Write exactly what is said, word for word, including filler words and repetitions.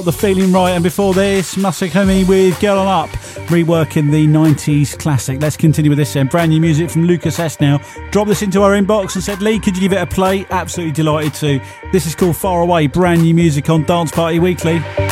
The Feeling Right, and before this, Masakami with Girl On Up, reworking the nineties classic. Let's continue with this then. Brand new music from Lucas S. now. Drop this into our inbox and said, Lee, could you give it a play? Absolutely delighted to. This is called Far Away, brand new music on Dance Party Weekly.